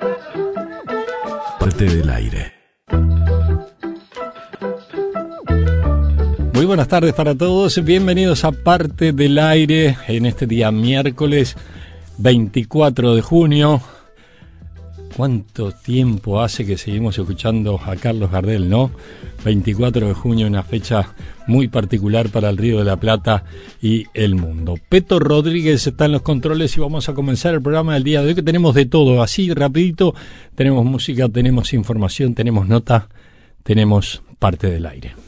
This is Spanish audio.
Parte del aire. Muy buenas tardes para todos, bienvenidos a Parte del Aire en este día miércoles 24 de junio. ¿Cuánto tiempo hace que seguimos escuchando a Carlos Gardel, no? 24 de junio, una fecha muy particular para el Río de la Plata y el mundo. Peto Rodríguez está en los controles y vamos a comenzar el programa del día de hoy, que tenemos de todo, así rapidito. Tenemos música, tenemos información, tenemos nota, tenemos Parte del Aire.